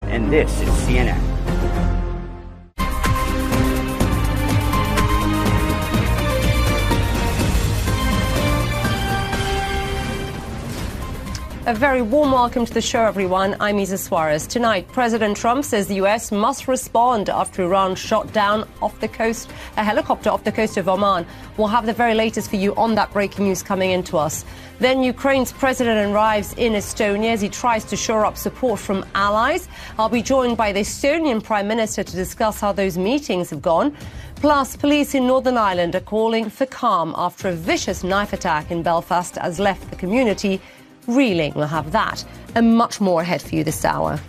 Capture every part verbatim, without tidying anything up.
and this is C N N. A very warm welcome to the show, everyone. I'm Isa Suarez. Tonight, President Trump says the U S must respond after Iran shot down off the coast, a helicopter off the coast of Oman. We'll have the very latest for you on that breaking news coming into us. Then Ukraine's president arrives in Estonia as he tries to shore up support from allies. I'll be joined by the Estonian Prime Minister to discuss how those meetings have gone. Plus, police in Northern Ireland are calling for calm after a vicious knife attack in Belfast has left the community reeling. We'll have that and much more ahead for you this hour.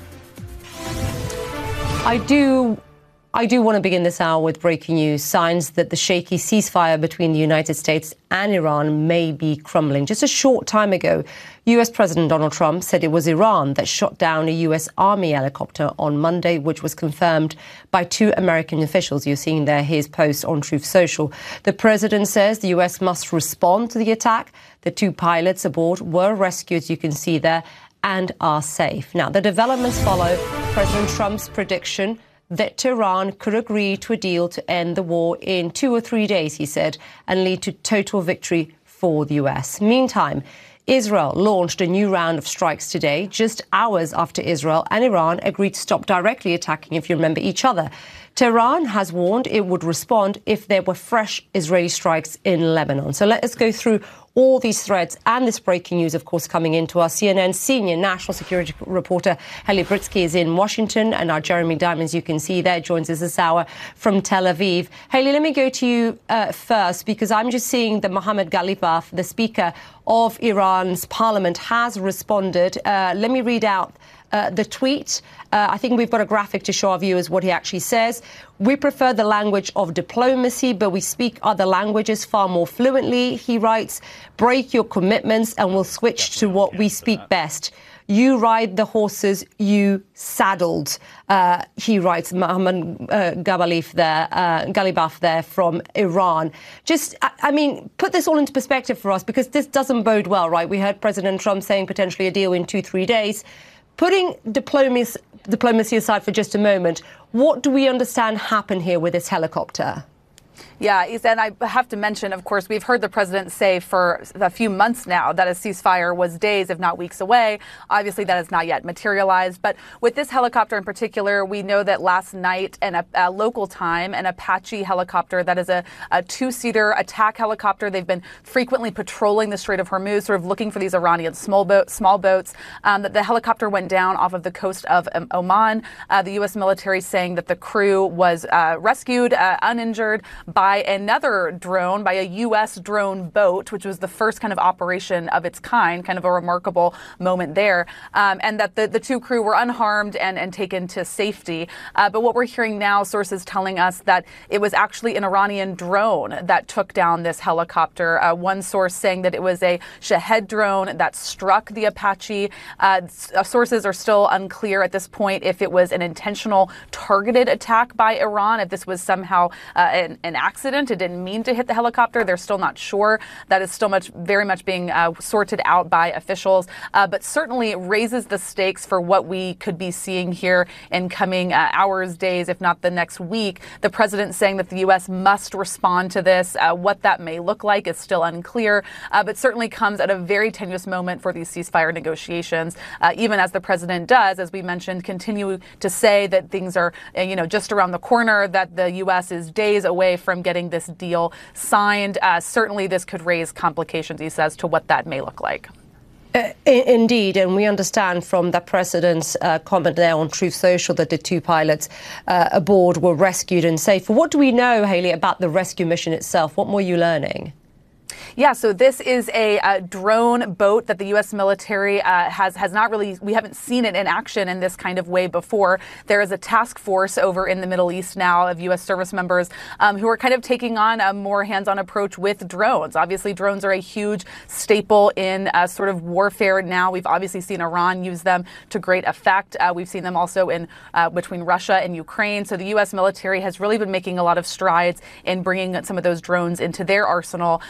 I do I do want to begin this hour with breaking news. Signs that the shaky ceasefire between the United States and Iran may be crumbling. Just a short time ago, U S President Donald Trump said it was Iran that shot down a U S Army helicopter on Monday, which was confirmed by two American officials. You're seeing there his post on Truth Social. The president says the U S must respond to the attack. The two pilots aboard were rescued, you can see there, and are safe. Now, the developments follow President Trump's prediction that Tehran could agree to a deal to end the war in two or three days, he said, and lead to total victory for the U S. Meantime, Israel launched a new round of strikes today, just hours after Israel and Iran agreed to stop directly attacking, if you remember, each other. Tehran has warned it would respond if there were fresh Israeli strikes in Lebanon. So let us go through all these threads and this breaking news, of course, coming into our C N N senior national security reporter, Haley Britsky, is in Washington, and our Jeremy Diamonds, you can see there, joins us this hour from Tel Aviv. Haley, let me go to you uh, first, because I'm just seeing that Mohammad Ghalibaf, the Speaker of Iran's parliament, has responded. Uh, let me read out Uh, the tweet. Uh, I think we've got a graphic to show our viewers what he actually says. We prefer the language of diplomacy, but we speak other languages far more fluently. He writes, break your commitments and we'll switch to what we speak best. You ride the horses you saddled. Uh, he writes, Mohammad uh, Ghalibaf there, uh, Ghalibaf there from Iran. Just, I, I mean, put this all into perspective for us, because this doesn't bode well, right? We heard President Trump saying potentially a deal in two, three days. Putting diplomacy, diplomacy aside for just a moment, what do we understand happened here with this helicopter? Yeah, and I have to mention, of course, we've heard the president say for a few months now that a ceasefire was days, if not weeks away. Obviously, that has not yet materialized. But with this helicopter in particular, we know that last night, in a, a local time, an Apache helicopter, that is a, a two-seater attack helicopter. They've been frequently patrolling the Strait of Hormuz, sort of looking for these Iranian small, boat, small boats. Um, that the helicopter went down off of the coast of um, Oman. Uh, the U S military saying that the crew was uh, rescued, uh, uninjured, by another drone, by a U S drone boat, which was the first kind of operation of its kind, kind of a remarkable moment there, um, and that the, the two crew were unharmed and, and taken to safety. Uh, but what we're hearing now, sources telling us that it was actually an Iranian drone that took down this helicopter. Uh, one source saying that it was a Shahed drone that struck the Apache. Uh, sources are still unclear at this point if it was an intentional targeted attack by Iran, if this was somehow uh, an, an accident. It didn't mean to hit the helicopter. They're still not sure. That is still much, very much being uh, sorted out by officials, uh, but certainly raises the stakes for what we could be seeing here in coming uh, hours, days, if not the next week. The president saying that the U S must respond to this. Uh, what that may look like is still unclear, uh, but certainly comes at a very tenuous moment for these ceasefire negotiations, uh, even as the president does, as we mentioned, continue to say that things are, uh, you know, just around the corner, that the U S is days away from getting this deal signed. Uh, certainly this could raise complications, he says, to what that may look like. Uh, indeed, and we understand from the president's uh, comment there on Truth Social that the two pilots uh, aboard were rescued and safe. What do we know, Haley, about the rescue mission itself? What more are you learning? Yeah, so this is a, a drone boat that the U S military uh, has has not really, we haven't seen it in action in this kind of way before. There is a task force over in the Middle East now of U S service members um, who are kind of taking on a more hands-on approach with drones. Obviously, drones are a huge staple in uh, sort of warfare now. We've obviously seen Iran use them to great effect. Uh, we've seen them also in uh, between Russia and Ukraine. So the U S military has really been making a lot of strides in bringing some of those drones into their arsenal. Um, and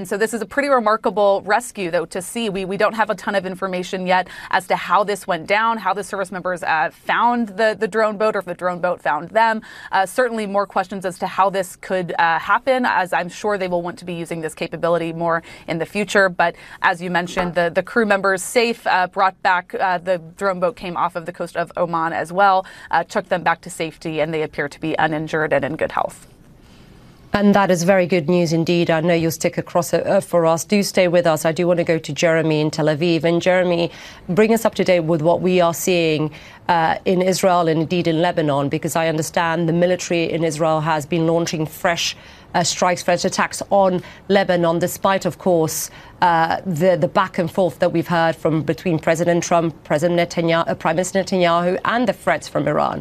And so this is a pretty remarkable rescue, though, to see. We, we don't have a ton of information yet as to how this went down, how the service members uh, found the, the drone boat, or if the drone boat found them. Uh, certainly more questions as to how this could uh, happen, as I'm sure they will want to be using this capability more in the future. But as you mentioned, the, the crew members safe, uh, brought back, uh, the drone boat came off of the coast of Oman as well, uh, took them back to safety, and they appear to be uninjured and in good health. And that is very good news indeed. I know you'll stick across uh, for us. Do stay with us. I do want to go to Jeremy in Tel Aviv. And Jeremy, bring us up to date with what we are seeing uh, in Israel and indeed in Lebanon, because I understand the military in Israel has been launching fresh uh, strikes, fresh attacks on Lebanon, despite, of course, uh, the, the back and forth that we've heard from between President Trump, President Netanyahu, uh, Prime Minister Netanyahu, and the threats from Iran.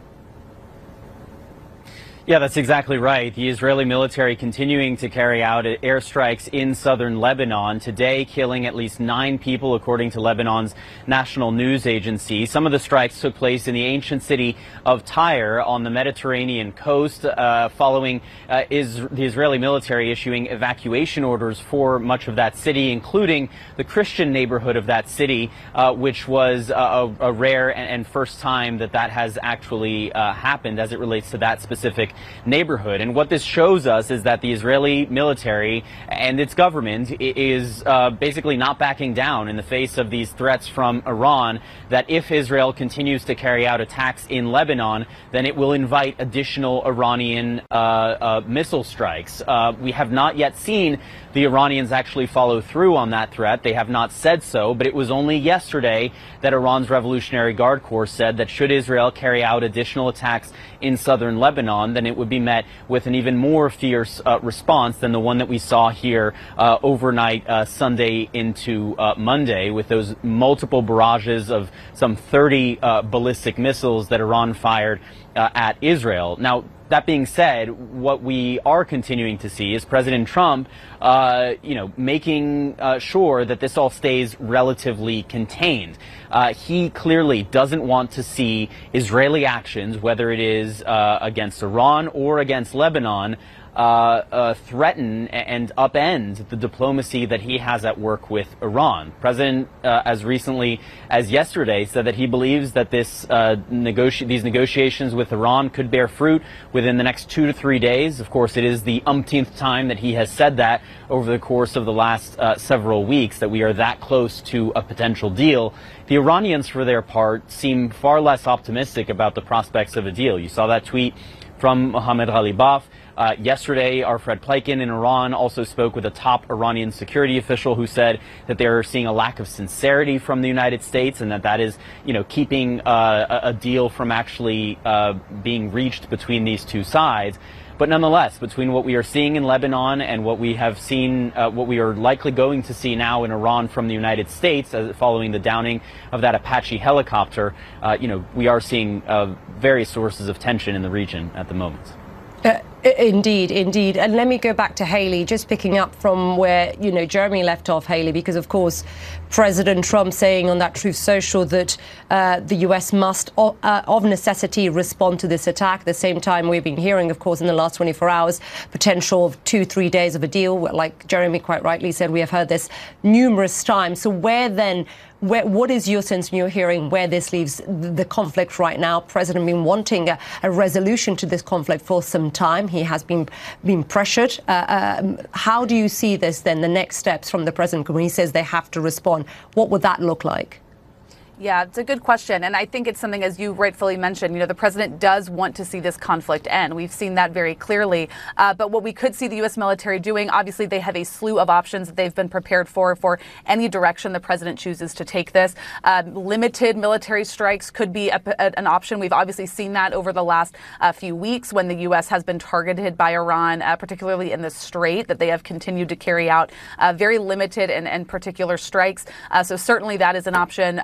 Yeah, that's exactly right. The Israeli military continuing to carry out airstrikes in southern Lebanon, today killing at least nine people, according to Lebanon's national news agency. Some of the strikes took place in the ancient city of Tyre on the Mediterranean coast, uh, following uh, is the Israeli military issuing evacuation orders for much of that city, including the Christian neighborhood of that city, uh, which was a, a rare and, and first time that that has actually uh, happened as it relates to that specific neighborhood. And what this shows us is that the Israeli military and its government is uh, basically not backing down in the face of these threats from Iran, that if Israel continues to carry out attacks in Lebanon, then it will invite additional Iranian uh, uh, missile strikes. Uh, we have not yet seen the Iranians actually follow through on that threat. They have not said so, but it was only yesterday that Iran's Revolutionary Guard Corps said that should Israel carry out additional attacks in southern Lebanon, then it would be met with an even more fierce uh, response than the one that we saw here uh, overnight uh, Sunday into uh, Monday, with those multiple barrages of some thirty uh, ballistic missiles that Iran fired uh, at Israel. Now, that being said, what we are continuing to see is President Trump, uh, you know, making uh, sure that this all stays relatively contained. Uh, he clearly doesn't want to see Israeli actions, whether it is uh, against Iran or against Lebanon, Uh, uh, threaten and upend the diplomacy that he has at work with Iran. President, uh, as recently as yesterday, said that he believes that this uh, negoti- these negotiations with Iran could bear fruit within the next two to three days. Of course, it is the umpteenth time that he has said that over the course of the last uh, several weeks, that we are that close to a potential deal. The Iranians, for their part, seem far less optimistic about the prospects of a deal. You saw that tweet from Mohammad Ghalibaf. Uh, yesterday, our Fred Pleitgen in Iran also spoke with a top Iranian security official who said that they're seeing a lack of sincerity from the United States, and that that is, you know, keeping uh, a deal from actually uh, being reached between these two sides. But nonetheless, between what we are seeing in Lebanon and what we have seen, uh, what we are likely going to see now in Iran from the United States, uh, following the downing of that Apache helicopter, uh, you know, we are seeing uh, various sources of tension in the region at the moment. Uh, indeed, indeed. And let me go back to Haley, just picking up from where, you know, Jeremy left off, Haley, because, of course, President Trump saying on that Truth Social that uh, the U S must, uh, of necessity, respond to this attack. At the same time, we've been hearing, of course, in the last twenty-four hours, potential of two, three days of a deal. Like Jeremy quite rightly said, we have heard this numerous times. So where then... Where, what is your sense, in your hearing, where this leaves the conflict right now? President been wanting a, a resolution to this conflict for some time. He has been been pressured. Uh, um, how do you see this then, the next steps from the president when he says they have to respond? What would that look like? Yeah, it's a good question. And I think it's something, as you rightfully mentioned, you know, the president does want to see this conflict end. We've seen that very clearly. Uh, but what we could see the U S military doing, obviously, they have a slew of options that they've been prepared for, for any direction the president chooses to take this. Uh, limited military strikes could be a, a, an option. We've obviously seen that over the last uh, few weeks when the U S has been targeted by Iran, uh, particularly in the Strait, that they have continued to carry out uh, very limited and, and particular strikes. Uh, so certainly that is an option. Uh, but the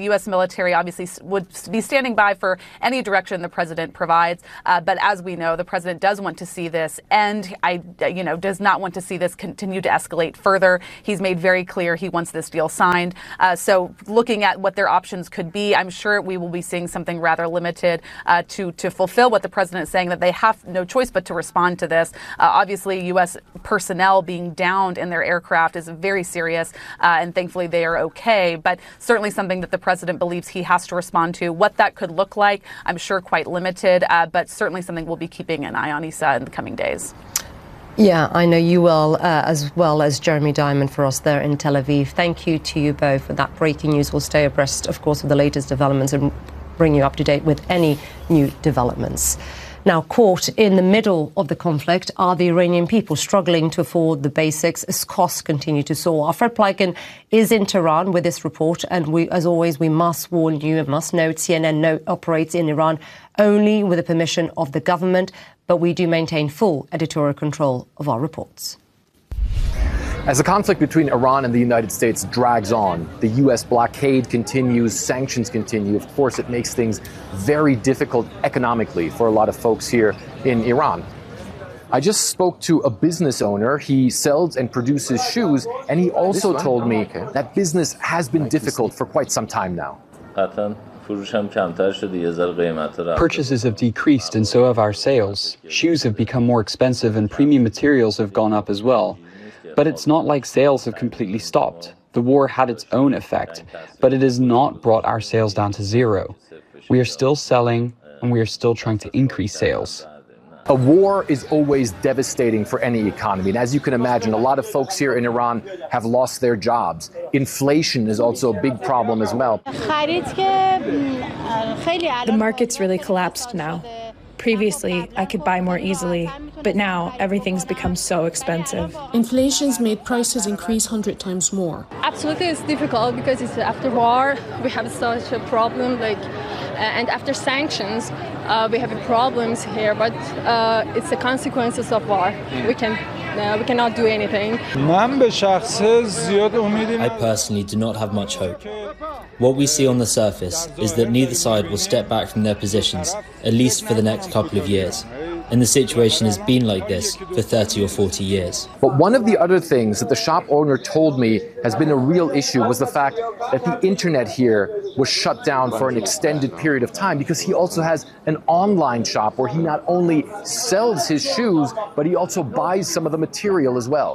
the U S military obviously would be standing by for any direction the president provides. Uh, but as we know, the president does want to see this end. I, you know, does not want to see this continue to escalate further. He's made very clear he wants this deal signed. Uh, so looking at what their options could be, I'm sure we will be seeing something rather limited uh, to, to fulfill what the president is saying, that they have no choice but to respond to this. Uh, obviously, U S personnel being downed in their aircraft is very serious, uh, and thankfully they are okay. But certainly something that the president believes he has to respond to. What that could look like, I'm sure quite limited, uh, but certainly something we'll be keeping an eye on, Isa, in the coming days. Yeah, I know you will, uh, as well as Jeremy Diamond for us there in Tel Aviv. Thank you to you both for that breaking news. We'll stay abreast, of course, of the latest developments and bring you up to date with any new developments. Now, caught in the middle of the conflict are the Iranian people, struggling to afford the basics as costs continue to soar. Our Fred Pleiken is in Tehran with this report, and we, as always, we must warn you and must note C N N note operates in Iran only with the permission of the government, but we do maintain full editorial control of our reports. As the conflict between Iran and the United States drags on, the U S blockade continues, sanctions continue. Of course, it makes things very difficult economically for a lot of folks here in Iran. I just spoke to a business owner. He sells and produces shoes, and he also told me that business has been difficult for quite some time now. Purchases have decreased and so have our sales. Shoes have become more expensive and premium materials have gone up as well. But it's not like sales have completely stopped. The war had its own effect, but it has not brought our sales down to zero. We are still selling, and we are still trying to increase sales. A war is always devastating for any economy. And as you can imagine, a lot of folks here in Iran have lost their jobs. Inflation is also a big problem as well. The market's really collapsed now. Previously, I could buy more easily, but now everything's become so expensive. Inflation's made prices increase one hundred times more. Absolutely, it's difficult because it's after war. We have such a problem, like, uh, and after sanctions, uh, we have problems here. But uh, it's the consequences of war. We can, uh, we cannot do anything. I personally do not have much hope. What we see on the surface is that neither side will step back from their positions, at least for the next couple of years. And the situation has been like this for thirty or forty years. But one of the other things that the shop owner told me has been a real issue was the fact that the internet here was shut down for an extended period of time, because he also has an online shop where he not only sells his shoes, but he also buys some of the material as well.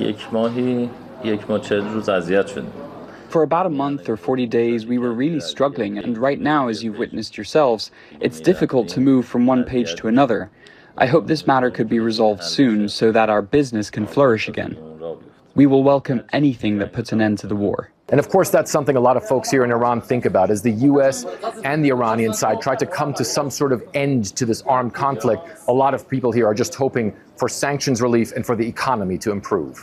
For about a month or forty days, we were really struggling, and right now, as you've witnessed yourselves, it's difficult to move from one page to another. I hope this matter could be resolved soon so that our business can flourish again. We will welcome anything that puts an end to the war. And of course, that's something a lot of folks here in Iran think about, as the U S and the Iranian side try to come to some sort of end to this armed conflict. A lot of people here are just hoping for sanctions relief and for the economy to improve.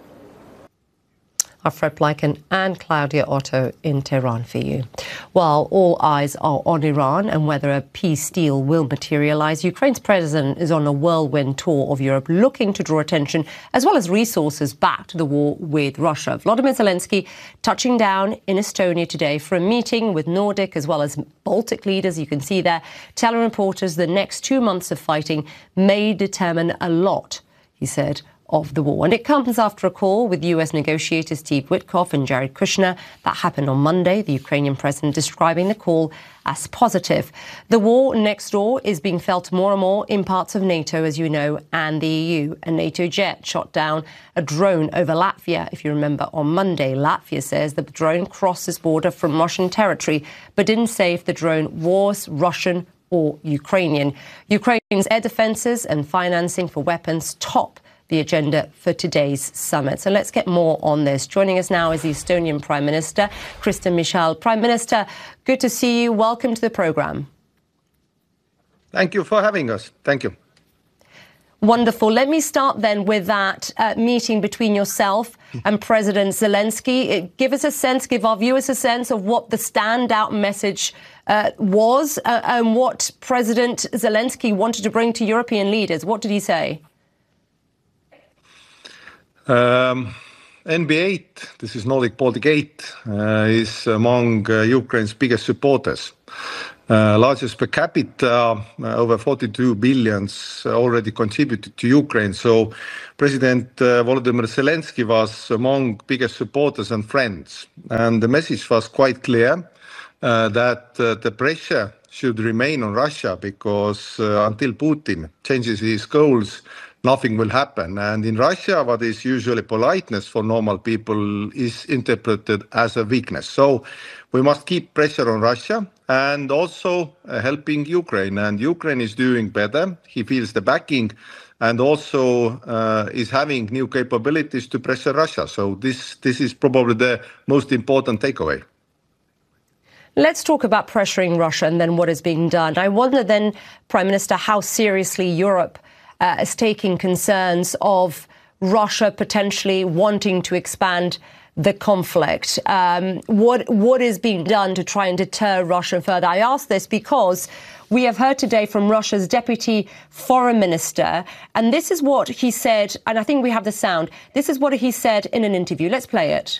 Fred Pleiken and Claudia Otto in Tehran for you. While all eyes are on Iran and whether a peace deal will materialize, Ukraine's president is on a whirlwind tour of Europe, looking to draw attention as well as resources back to the war with Russia. Volodymyr Zelensky touching down in Estonia today for a meeting with Nordic as well as Baltic leaders. You can see there, telling reporters the next two months of fighting may determine a lot, he said, of the war. And it comes after a call with U S negotiators Steve Witkoff and Jared Kushner that happened on Monday, the Ukrainian president describing the call as positive. The war next door is being felt more and more in parts of NATO, as you know, and the E U. A NATO jet shot down a drone over Latvia, if you remember, on Monday. Latvia says the drone crossed this border from Russian territory, but didn't say if the drone was Russian or Ukrainian. Ukraine's air defences and financing for weapons top the agenda for today's summit. So let's get more on this. Joining us now is the Estonian Prime Minister, Kristen Michal. Prime Minister, good to see you. Welcome to the programme. Thank you for having us. Thank you. Wonderful. Let me start then with that uh, meeting between yourself and President Zelensky. Give us a sense, give our viewers a sense of what the standout message uh, was uh, and what President Zelensky wanted to bring to European leaders. What did he say? Um, N B eight, this is Nordic Baltic eight, uh, is among uh, Ukraine's biggest supporters. Uh, largest per capita, uh, over forty-two billions already contributed to Ukraine. So President uh, Volodymyr Zelensky was among biggest supporters and friends. And the message was quite clear uh, that uh, the pressure should remain on Russia because uh, until Putin changes his goals, nothing will happen. And in Russia, what is usually politeness for normal people is interpreted as a weakness. So we must keep pressure on Russia and also uh, helping Ukraine. And Ukraine is doing better. He feels the backing and also uh, is having new capabilities to pressure Russia. So this, this is probably the most important takeaway. Let's talk about pressuring Russia and then what is being done. I wonder then, Prime Minister, how seriously Europe uh, is taking concerns of Russia potentially wanting to expand the conflict. Um, what what is being done to try and deter Russia further? I ask this because we have heard today from Russia's deputy foreign minister, and this is what he said, and I think we have the sound. This is what he said in an interview. Let's play it.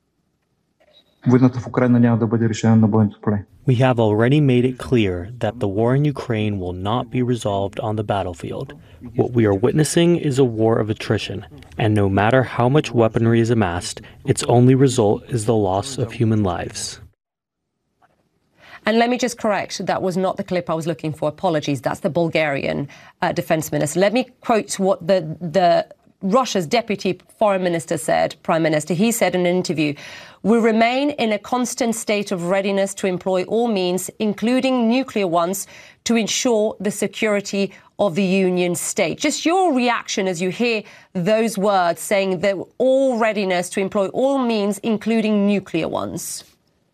We have already made it clear that the war in Ukraine will not be resolved on the battlefield. What we are witnessing is a war of attrition, and no matter how much weaponry is amassed, its only result is the loss of human lives. And let me just correct, that was not the clip I was looking for. Apologies, that's the Bulgarian uh, defense minister. Let me quote what the the Russia's deputy foreign minister said, Prime Minister. He said in an interview, "We remain in a constant state of readiness to employ all means, including nuclear ones, to ensure the security of the Union state." Just your reaction as you hear those words saying that all readiness to employ all means, including nuclear ones.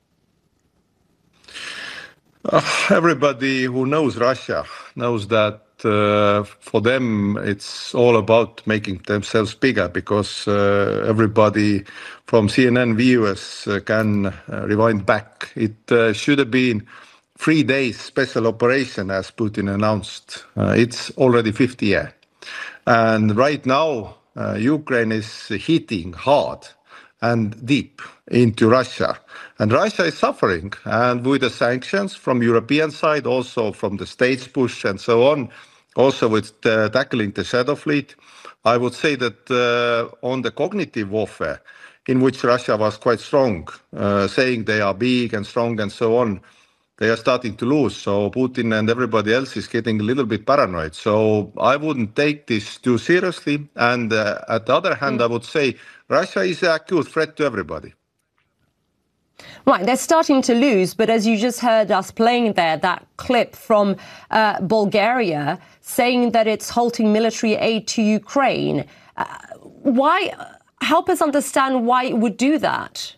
Uh, everybody who knows Russia knows that Uh, for them, it's all about making themselves bigger because uh, everybody from C N N viewers uh, can uh, rewind back. It uh, should have been three days special operation, as Putin announced. Uh, it's already fifth year. And right now, uh, Ukraine is hitting hard and deep into Russia. And Russia is suffering. And with the sanctions from European side, also from the States push and so on, also with uh, tackling the shadow fleet, I would say that uh, on the cognitive warfare, in which Russia was quite strong, uh, saying they are big and strong and so on, they are starting to lose. So Putin and everybody else is getting a little bit paranoid. So I wouldn't take this too seriously. And uh, at the other hand, mm. I would say Russia is an acute threat to everybody. Right, they're starting to lose, but as you just heard us playing there, that clip from uh, Bulgaria saying that it's halting military aid to Ukraine. Uh, why? Help us understand why it would do that.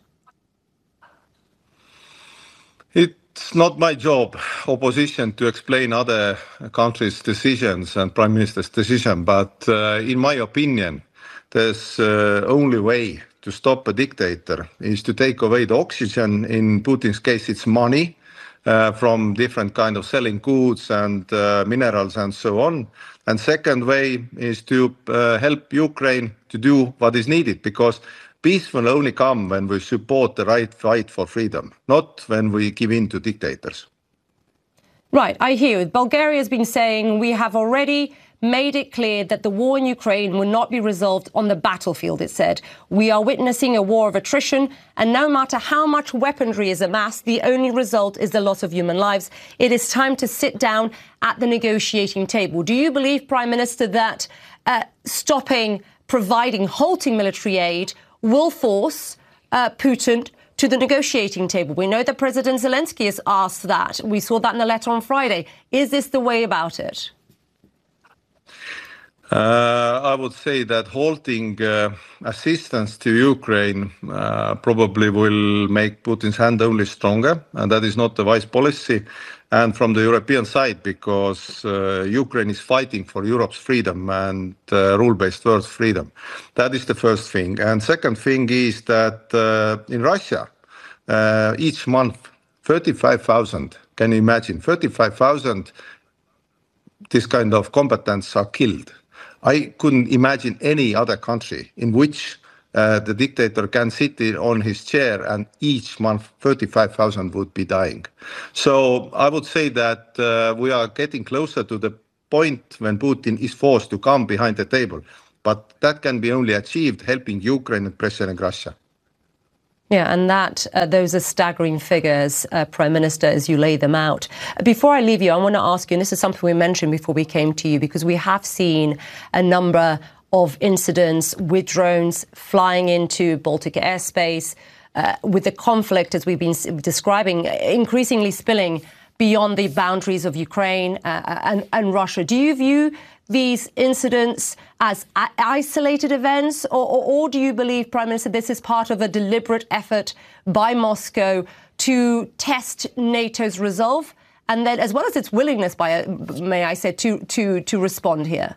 It's not my job, opposition, to explain other countries' decisions and Prime Minister's decision, but uh, in my opinion, there's uh, only way to stop a dictator is to take away the oxygen. In Putin's case, it's money uh, from different kind of selling goods and uh, minerals and so on. And second way is to uh, help Ukraine to do what is needed, because peace will only come when we support the right fight for freedom, not when we give in to dictators. Right, I hear you. Bulgaria has been saying we have already made it clear that the war in Ukraine will not be resolved on the battlefield, it said. We are witnessing a war of attrition, and no matter how much weaponry is amassed, the only result is the loss of human lives. It is time to sit down at the negotiating table. Do you believe, Prime Minister, that uh, stopping, providing, halting military aid will force uh, Putin to the negotiating table? We know that President Zelensky has asked that. We saw that in a letter on Friday. Is this the way about it? Uh, I would say that halting uh, assistance to Ukraine uh, probably will make Putin's hand only stronger, and that is not the wise policy. And from the European side, because uh, Ukraine is fighting for Europe's freedom and uh, rule-based world freedom. That is the first thing. And second thing is that uh, in Russia, uh, each month, thirty-five thousand, can you imagine, thirty-five thousand this kind of combatants are killed. I couldn't imagine any other country in which Uh, the dictator can sit on his chair and each month thirty-five thousand would be dying. So I would say that uh, we are getting closer to the point when Putin is forced to come behind the table. But that can be only achieved helping Ukraine and pressuring Russia. Yeah, and that uh, those are staggering figures, uh, Prime Minister, as you lay them out. Before I leave you, I want to ask you, and this is something we mentioned before we came to you, because we have seen a number of incidents with drones flying into Baltic airspace, uh, with the conflict, as we've been describing, increasingly spilling beyond the boundaries of Ukraine uh, and, and Russia. Do you view these incidents as isolated events, or, or, or do you believe, Prime Minister, this is part of a deliberate effort by Moscow to test NATO's resolve, and then as well as its willingness, by may I say, to to to respond here?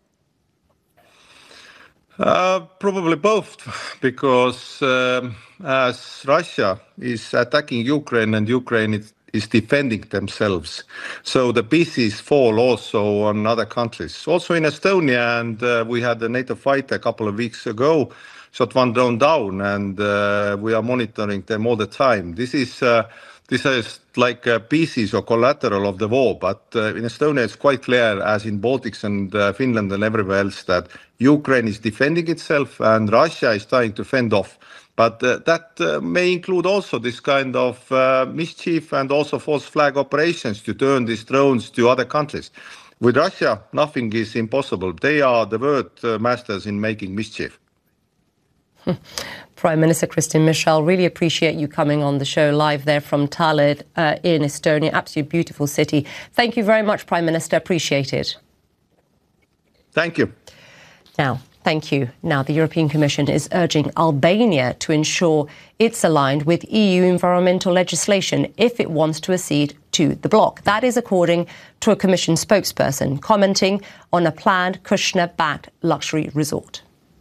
Uh, probably both, because um, as Russia is attacking Ukraine and Ukraine is, is defending themselves, so the pieces fall also on other countries. Also in Estonia, and uh, we had a NATO fighter a couple of weeks ago, shot one drone down, and uh, we are monitoring them all the time. This is uh, this is like uh, pieces or collateral of the war, but uh, in Estonia it's quite clear, as in Baltics and uh, Finland and everywhere else, that Ukraine is defending itself and Russia is trying to fend off. But uh, that uh, may include also this kind of uh, mischief and also false flag operations to turn these drones to other countries. With Russia, nothing is impossible. They are the world uh, masters in making mischief. Prime Minister Kristen Michel, really appreciate you coming on the show live there from Tallinn uh, in Estonia. Absolutely beautiful city. Thank you very much, Prime Minister. Appreciate it. Thank you. Now, thank you. Now, the European Commission is urging Albania to ensure it's aligned with E U environmental legislation if it wants to accede to the bloc. That is according to a Commission spokesperson commenting on a planned Kushner-backed luxury resort.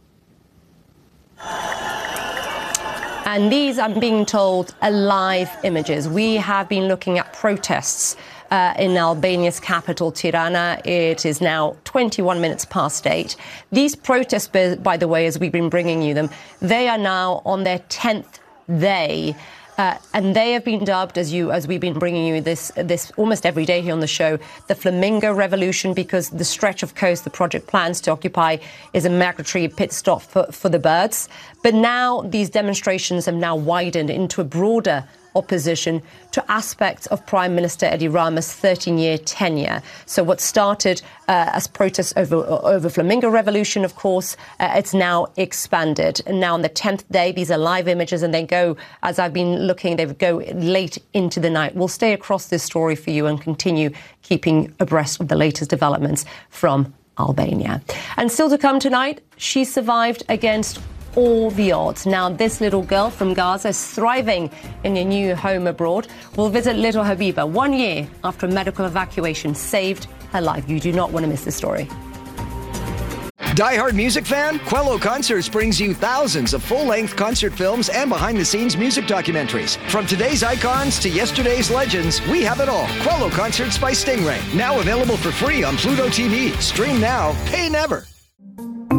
And these, I'm being told, are live images. We have been looking at protests uh, in Albania's capital, Tirana. It is now twenty-one minutes past eight. These protests, by the way, as we've been bringing you them, they are now on their tenth day. Uh, and they have been dubbed, as you, as we've been bringing you this, this almost every day here on the show, the Flamingo Revolution, because the stretch of coast the project plans to occupy is a migratory pit stop for, for the birds. But now these demonstrations have now widened into a broader opposition to aspects of Prime Minister Edi Rama's thirteen-year tenure. So what started uh, as protests over over Flamingo Revolution, of course, uh, it's now expanded. And now on the tenth day, these are live images, and they go, as I've been looking, they go late into the night. We'll stay across this story for you and continue keeping abreast of the latest developments from Albania. And still to come tonight, she survived against all the odds. Now, this little girl from Gaza is thriving in a new home abroad. We'll visit little Habiba one year after a medical evacuation saved her life. You do not want to miss this story. Die-hard music fan? Quello Concerts brings you thousands of full-length concert films and behind-the-scenes music documentaries. From today's icons to yesterday's legends, we have it all. Quello Concerts by Stingray. Now available for free on Pluto T V. Stream now, pay never.